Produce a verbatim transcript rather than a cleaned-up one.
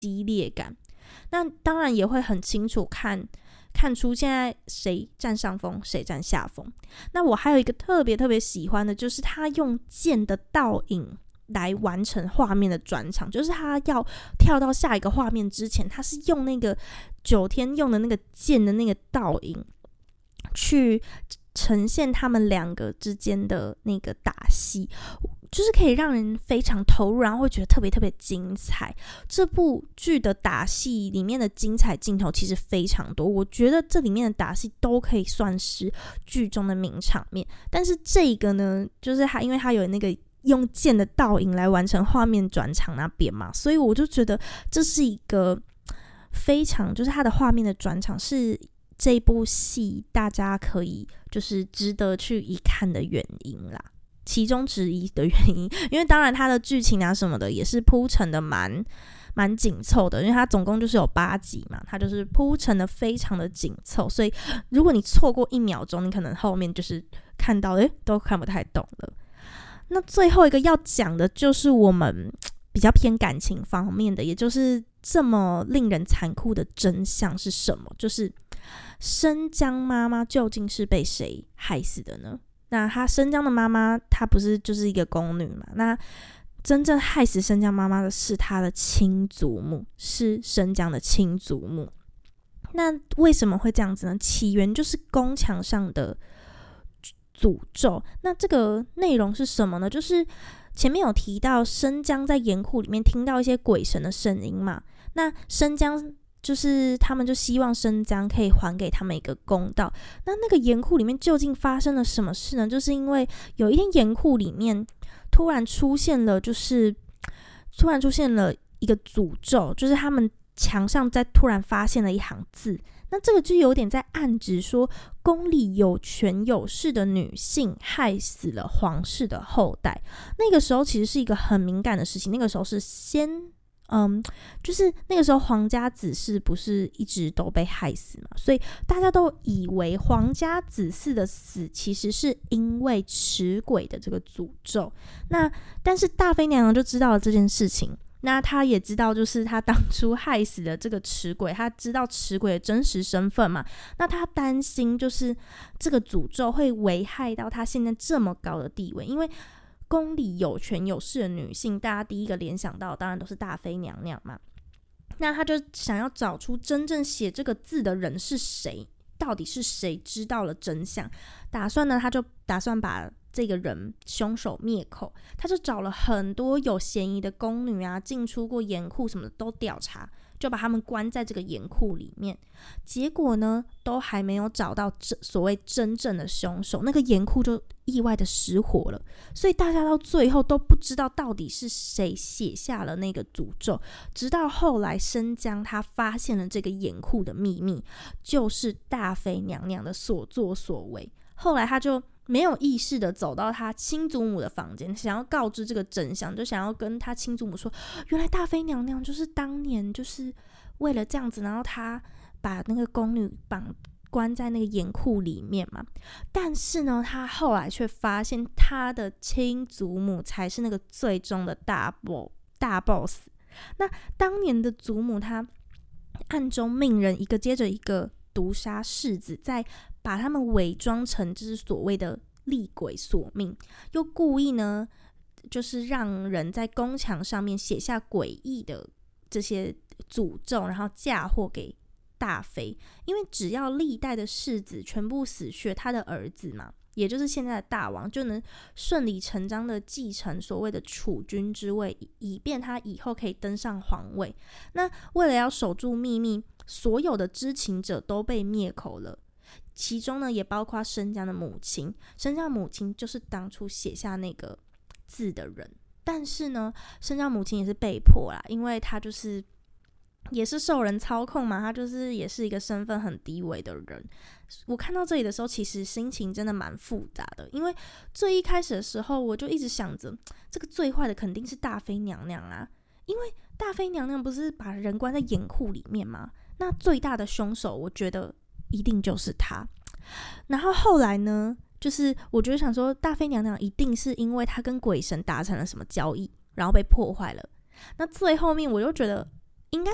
激烈感。那当然也会很清楚看看出现在谁占上风谁占下风。那我还有一个特别特别喜欢的，就是他用剑的倒影来完成画面的转场，就是他要跳到下一个画面之前，他是用那个九天用的那个剑的那个倒影去呈现他们两个之间的那个打戏，就是可以让人非常投入，然后会觉得特别特别精彩。这部剧的打戏里面的精彩镜头其实非常多，我觉得这里面的打戏都可以算是剧中的名场面。但是这个呢，就是它因为它有那个用剑的倒影来完成画面转场那边嘛，所以我就觉得这是一个非常就是它的画面的转场是这部戏大家可以就是值得去一看的原因啦，其中之一的原因。因为当然它的剧情啊什么的也是铺陈的蛮蛮紧凑的，因为它总共就是有八集嘛，它就是铺陈的非常的紧凑，所以如果你错过一秒钟，你可能后面就是看到诶都看不太懂了。那最后一个要讲的就是我们比较偏感情方面的，也就是这么令人残酷的真相是什么，就是生姜妈妈究竟是被谁害死的呢？那她生姜的妈妈她不是就是一个宫女嘛，那真正害死生姜妈妈的是她的亲祖母，是生姜的亲祖母。那为什么会这样子呢？起源就是宫墙上的诅咒。那这个内容是什么呢？就是前面有提到生姜在盐库里面听到一些鬼神的声音嘛，那生姜就是他们就希望生姜可以还给他们一个公道。那那个盐库里面究竟发生了什么事呢？就是因为有一天盐库里面突然出现了就是突然出现了一个诅咒，就是他们墙上在突然发现了一行字，那这个就有点在暗指说宫里有权有势的女性害死了皇室的后代。那个时候其实是一个很敏感的事情，那个时候是先嗯，就是那个时候皇家子嗣不是一直都被害死嘛，所以大家都以为皇家子嗣的死其实是因为持鬼的这个诅咒。那但是大妃娘娘就知道了这件事情，那她也知道就是她当初害死了这个持鬼，她知道持鬼的真实身份嘛，那她担心就是这个诅咒会危害到她现在这么高的地位。因为宫里有权有势的女性，大家第一个联想到当然都是大妃娘娘嘛，那她就想要找出真正写这个字的人是谁，到底是谁知道了真相。打算呢，她就打算把这个人凶手灭口，他就找了很多有嫌疑的宫女啊，进出过盐库什么的都调查，就把他们关在这个盐库里面。结果呢，都还没有找到所谓真正的凶手，那个盐库就意外的失火了。所以大家到最后都不知道到底是谁写下了那个诅咒，直到后来生姜他发现了这个盐库的秘密，就是大妃娘娘的所作所为。后来他就没有意识的走到他亲祖母的房间，想要告知这个真相，就想要跟他亲祖母说，原来大妃娘娘就是当年就是为了这样子，然后他把那个宫女绑关在那个盐库里面嘛。但是呢，他后来却发现他的亲祖母才是那个最终的大 boss 大 boss。那当年的祖母她暗中命人一个接着一个毒杀世子，再把他们伪装成就是所谓的厉鬼索命，又故意呢就是让人在宫墙上面写下诡异的这些诅咒，然后嫁祸给大妃。因为只要历代的世子全部死去，他的儿子嘛，也就是现在的大王，就能顺理成章的继承所谓的储君之位，以便他以后可以登上皇位。那为了要守住秘密，所有的知情者都被灭口了，其中呢也包括生姜的母亲。生姜的母亲就是当初写下那个字的人，但是呢生姜母亲也是被迫啦，因为她就是也是受人操控嘛，她就是也是一个身份很低微的人。我看到这里的时候其实心情真的蛮复杂的，因为最一开始的时候我就一直想着这个最坏的肯定是大妃娘娘啊，因为大妃娘娘不是把人关在盐库里面吗？那最大的凶手我觉得一定就是她。然后后来呢，就是我就想说大妃娘娘一定是因为她跟鬼神达成了什么交易，然后被破坏了。那最后面我就觉得